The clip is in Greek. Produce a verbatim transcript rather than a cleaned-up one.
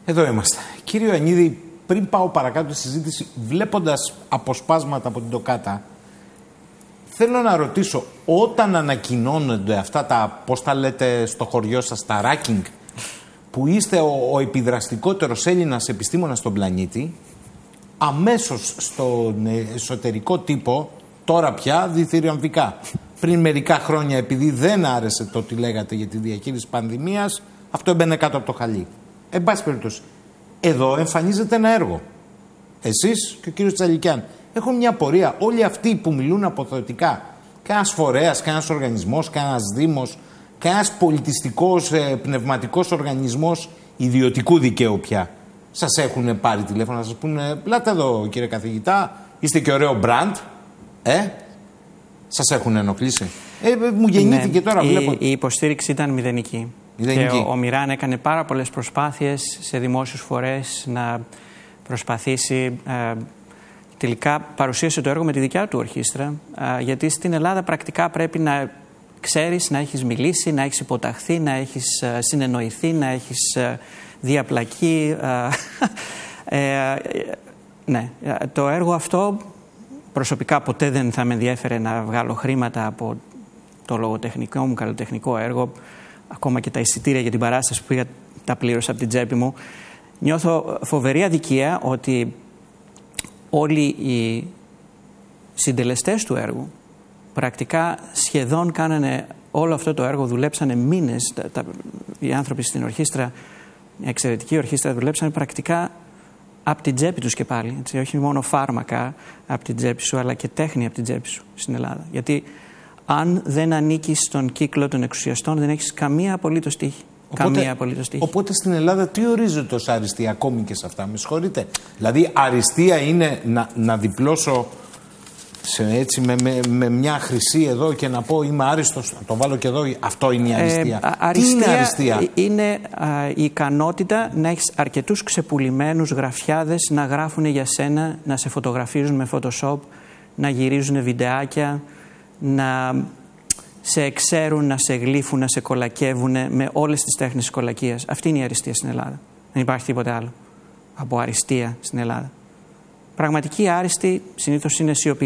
Εδώ είμαστε. Κύριο Ιωαννίδη, πριν πάω παρακάτω στη συζήτηση, βλέποντας αποσπάσματα από την Τοκάτα, θέλω να ρωτήσω, όταν ανακοινώνονται αυτά τα, πώς τα λέτε στο χωριό σας, τα ranking, που είστε ο, ο επιδραστικότερος Έλληνας επιστήμονας στον πλανήτη, αμέσως στον εσωτερικό τύπο, τώρα πια διθυραμβικά. Πριν μερικά χρόνια, επειδή δεν άρεσε το τι λέγατε για τη διαχείριση πανδημίας, αυτό έμπαινε κάτω από το χαλί. Εν πάση περιπτώσει, εδώ εμφανίζεται ένα έργο. Εσείς και ο κύριος Τσαλικιάν. Έχω μια απορία. Όλοι αυτοί που μιλούν αποθεωτικά, κανένας φορέας, κανένας οργανισμός, κανένας δήμος, κανένας πολιτιστικός, ε, πνευματικός οργανισμός ιδιωτικού δικαίου πια, σας έχουν πάρει τηλέφωνο να σας πούνε, πλάτε εδώ κύριε καθηγητά, είστε και ωραίο μπραντ, ε, σας έχουν ενοχλήσει. Ε, μου γεννήθηκε ναι, τώρα, η, βλέπω. Η υποστήριξη ήταν μηδενική. μηδενική. Και ο, ο Μιράν έκανε πάρα πολλές προσπάθειες σε δημόσιους φορές να προσπαθήσει. Ε, τελικά παρουσίασε το έργο με τη δικιά του ορχήστρα, ε, γιατί στην Ελλάδα πρακτικά πρέπει να ξέρεις, να έχεις μιλήσει, να έχεις υποταχθεί, να έχεις ε, συνεννοηθεί, να έχεις ε, διαπλακεί. Ε, ε, ναι, το έργο αυτό προσωπικά ποτέ δεν θα με ενδιέφερε να βγάλω χρήματα από το λογοτεχνικό μου, καλλιτεχνικό έργο. Ακόμα και τα εισιτήρια για την παράσταση που πήγα τα πλήρωσα από την τσέπη μου. Νιώθω φοβερή αδικία ότι όλοι οι συντελεστές του έργου πρακτικά σχεδόν κάνανε όλο αυτό το έργο, δουλέψανε μήνες. Τα, τα, οι άνθρωποι στην ορχήστρα, μια εξαιρετική ορχήστρα, δουλέψανε πρακτικά από την τσέπη τους και πάλι. Έτσι, όχι μόνο φάρμακα από την τσέπη σου, αλλά και τέχνη από την τσέπη σου στην Ελλάδα. Γιατί αν δεν ανήκεις στον κύκλο των εξουσιαστών, δεν έχεις καμία απολύτως τύχη. Οπότε, καμία απολύτως τύχη. Οπότε στην Ελλάδα τι ορίζεται ως αριστεία, ακόμη και σε αυτά, με συγχωρείτε. Δηλαδή αριστεία είναι να, να διπλώσω σε, έτσι, με, με, με μια χρυσή εδώ και να πω είμαι άριστος, να το βάλω και εδώ, αυτό είναι η αριστεία. Ε, αριστεία τι είναι αριστεία? Είναι α, η ικανότητα να έχεις αρκετούς ξεπουλημένους γραφιάδες να γράφουν για σένα, να σε φωτογραφίζουν με Photoshop, να γυρίζουν βιντεάκια, να σε εξέρουν, να σε γλύφουν, να σε κολακεύουν με όλες τις τέχνες της κολακίας. Αυτή είναι η αριστεία στην Ελλάδα. Δεν υπάρχει τίποτε άλλο από αριστεία στην Ελλάδα. Πραγματική άριστη συνήθως είναι σιωπηλή.